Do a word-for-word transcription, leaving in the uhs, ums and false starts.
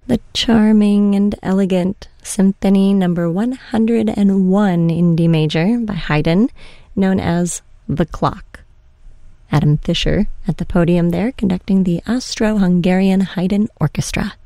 The charming and elegant Symphony Number one hundred one in D major by Haydn, known as The Clock. Adam Fischer at the podium there, conducting the Austro-Hungarian Haydn Orchestra.